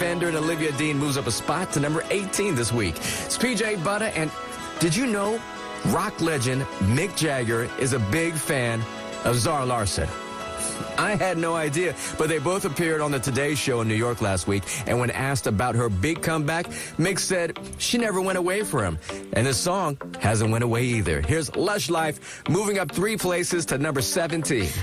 Fender and Olivia Dean moves up a spot to number 18 this week. It's PJ Butter, and did you know rock legend Mick Jagger is a big fan of Zara Larsson? I had no idea, but they both appeared on the Today Show in New York last week, and when asked about her big comeback, Mick said she never went away for him, and this song hasn't went away either. Here's Lush Life moving up 3 places to number 17.